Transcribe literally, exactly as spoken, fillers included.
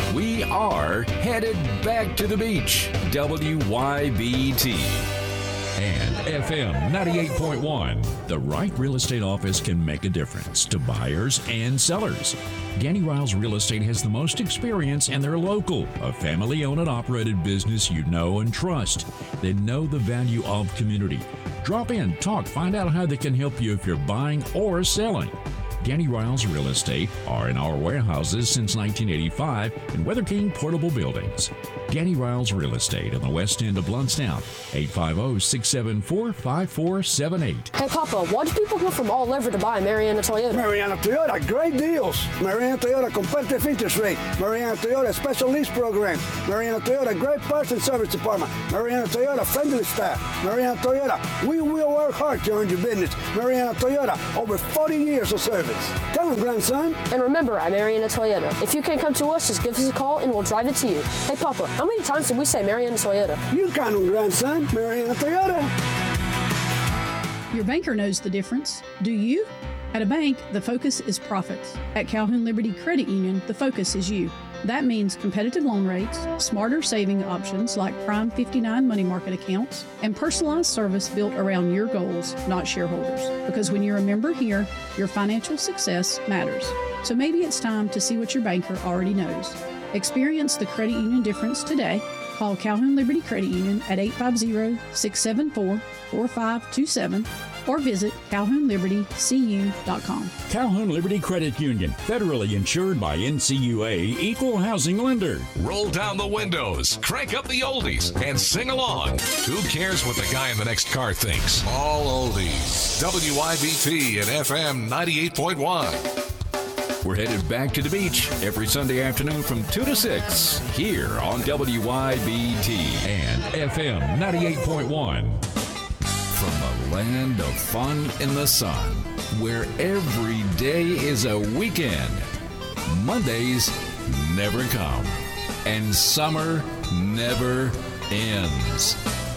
We are headed back to the beach. W Y B T. And F M ninety-eight point one. The right real estate office can make a difference to buyers and sellers. Ganny Riles Real Estate has the most experience, and they're local, a family-owned and operated business you know and trust. They know the value of community. Drop in, talk, find out how they can help you if you're buying or selling. Ganny Riles Real Estate are in our warehouses since nineteen eighty-five in Weather King Portable Buildings. Ganny Riles Real Estate on the west end of Bluntstown, eight five zero, six seven four, five four seven eight. Hey, Papa, why do people come from all over to buy Mariana Toyota? Mariana Toyota, great deals. Mariana Toyota, competitive interest rate. Mariana Toyota, special lease program. Mariana Toyota, great parts and service department. Mariana Toyota, friendly staff. Mariana Toyota, we will work hard to earn your business. Mariana Toyota, over forty years of service. Come on, grandson. And remember, at Mariana Toyota, if you can't come to us, just give us a call and we'll drive it to you. Hey, Papa, how many times did we say Mariana Toyota? You count on, grandson. Mariana Toyota. Your banker knows the difference. Do you? At a bank, the focus is profits. At Calhoun Liberty Credit Union, the focus is you. That means competitive loan rates, smarter saving options like Prime fifty-nine money market accounts, and personalized service built around your goals, not shareholders. Because when you're a member here, your financial success matters. So maybe it's time to see what your banker already knows. Experience the credit union difference today. Call Calhoun Liberty Credit Union at eight five zero, six seven four, four five two seven or visit calhoun liberty c u dot com. Calhoun Liberty Credit Union, federally insured by N C U A, equal housing lender. Roll down the windows, crank up the oldies, and sing along. Who cares what the guy in the next car thinks? All oldies. W I B T and F M ninety-eight point one. We're headed back to the beach every Sunday afternoon from two to six here on W Y B T and F M ninety-eight point one. From the land of fun in the sun, where every day is a weekend. Mondays never come, and summer never ends.